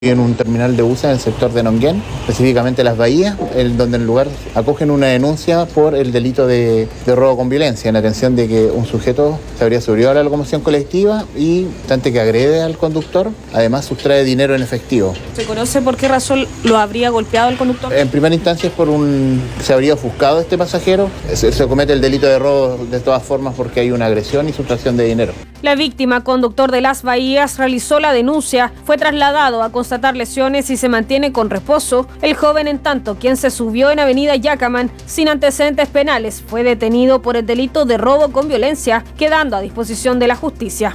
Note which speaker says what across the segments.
Speaker 1: en un terminal de buses en el sector de Nonguén, específicamente Las Bahías, donde en el lugar acogen una denuncia por el delito de robo con violencia, en atención de que un sujeto se habría subido a la locomoción colectiva y, tanto que agrede al conductor, además sustrae dinero en efectivo.
Speaker 2: ¿Se conoce por qué razón lo habría golpeado el conductor?
Speaker 1: En primera instancia es se habría ofuscado este pasajero. Se comete el delito de robo de todas formas porque hay una agresión y sustracción de dinero.
Speaker 2: La víctima, conductor de Las Bahías, realizó la denuncia, fue trasladado a constatar lesiones y se mantiene con reposo. El joven, en tanto, quien se subió en Avenida Yacaman sin antecedentes penales, fue detenido por el delito de robo con violencia, quedando a disposición de la justicia.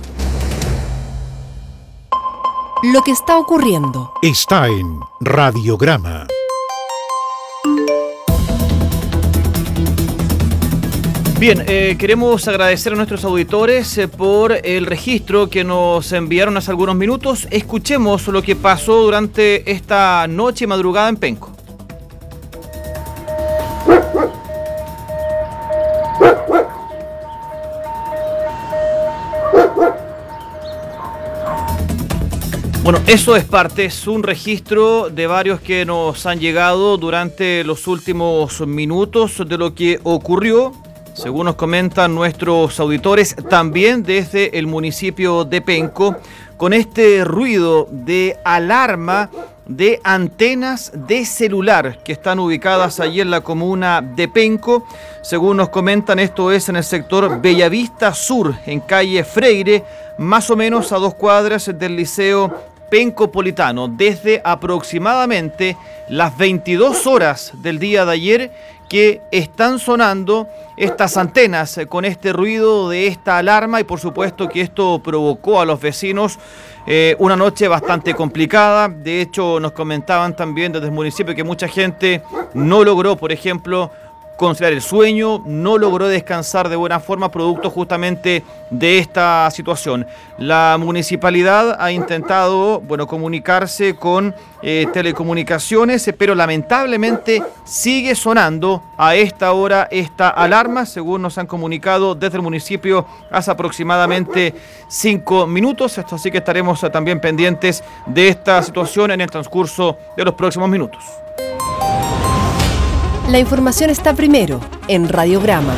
Speaker 3: Lo que está ocurriendo
Speaker 4: está en Radiograma.
Speaker 5: Bien, queremos agradecer a nuestros auditores por el registro que nos enviaron hace algunos minutos. Escuchemos lo que pasó durante esta noche y madrugada en Penco. Bueno, eso es un registro de varios que nos han llegado durante los últimos minutos de lo que ocurrió. Según nos comentan nuestros auditores, también desde el municipio de Penco, con este ruido de alarma de antenas de celular que están ubicadas allí en la comuna de Penco. Según nos comentan, esto es en el sector Bellavista Sur, en calle Freire, más o menos a 2 cuadras del Liceo Pencopolitano, desde aproximadamente las 22 horas del día de ayer, que están sonando estas antenas con este ruido de esta alarma, y por supuesto que esto provocó a los vecinos una noche bastante complicada. De hecho, nos comentaban también desde el municipio que mucha gente no logró, por ejemplo, conciliar el sueño, no logró descansar de buena forma producto justamente de esta situación. La municipalidad ha intentado, comunicarse con telecomunicaciones, pero lamentablemente sigue sonando a esta hora esta alarma, según nos han comunicado desde el municipio hace aproximadamente 5 minutos. Esto sí que estaremos también pendientes de esta situación en el transcurso de los próximos minutos.
Speaker 3: La información está primero en Radiograma.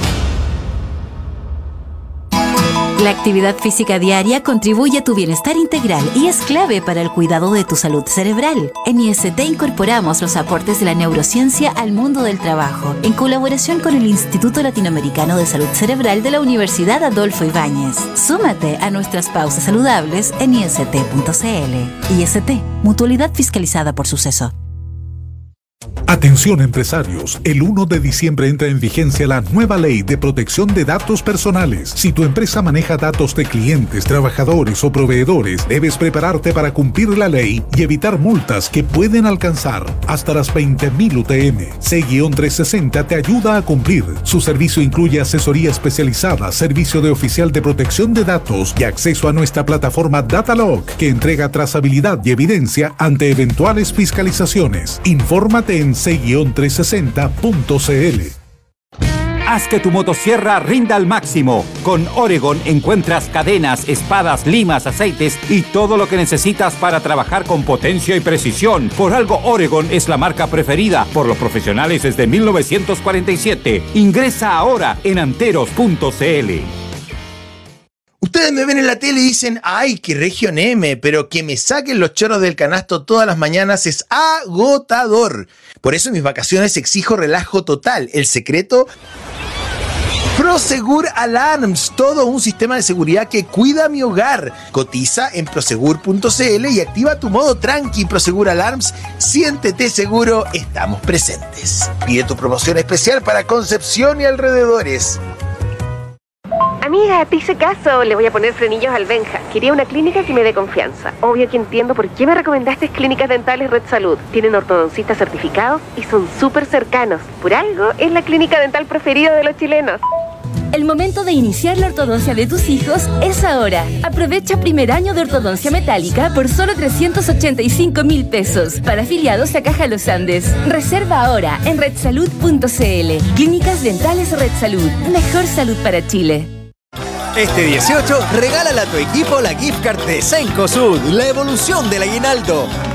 Speaker 6: La actividad física diaria contribuye a tu bienestar integral y es clave para el cuidado de tu salud cerebral. En IST incorporamos los aportes de la neurociencia al mundo del trabajo, en colaboración con el Instituto Latinoamericano de Salud Cerebral de la Universidad Adolfo Ibáñez. Súmate a nuestras pausas saludables en ist.cl. IST, mutualidad fiscalizada por Suceso.
Speaker 4: Atención empresarios, el 1 de diciembre entra en vigencia la nueva ley de protección de datos personales. Si tu empresa maneja datos de clientes, trabajadores o proveedores, debes prepararte para cumplir la ley y evitar multas que pueden alcanzar hasta las 20.000 UTM. C-360 te ayuda a cumplir. Su servicio incluye asesoría especializada, servicio de oficial de protección de datos y acceso a nuestra plataforma Datalog, que entrega trazabilidad y evidencia ante eventuales fiscalizaciones. Infórmate en c-360.cl.
Speaker 7: Haz que tu motosierra rinda al máximo. Con Oregon encuentras cadenas, espadas, limas, aceites y todo lo que necesitas para trabajar con potencia y precisión. Por algo Oregon es la marca preferida por los profesionales desde 1947. Ingresa ahora en anteros.cl.
Speaker 8: Ustedes me ven en la tele y dicen, ¡ay, qué Región M! Pero que me saquen los choros del canasto todas las mañanas es agotador. Por eso en mis vacaciones exijo relajo total. El secreto, Prosegur Alarms, todo un sistema de seguridad que cuida mi hogar. Cotiza en prosegur.cl y activa tu modo tranqui. Prosegur Alarms, siéntete seguro, estamos presentes. Pide tu promoción especial para Concepción y alrededores.
Speaker 9: Amiga, te hice caso, le voy a poner frenillos al Benja. Quería una clínica que me dé confianza. Obvio que entiendo por qué me recomendaste Clínicas Dentales Red Salud. Tienen ortodoncistas certificados y son súper cercanos. Por algo, es la clínica dental preferida de los chilenos.
Speaker 10: El momento de iniciar la ortodoncia de tus hijos es ahora. Aprovecha primer año de ortodoncia metálica por solo 385.000 pesos. Para afiliados a Caja Los Andes. Reserva ahora en redsalud.cl. Clínicas Dentales Red Salud. Mejor salud para Chile.
Speaker 11: Este 18, regálale a tu equipo la gift card de Cencosud, la evolución del aguinaldo.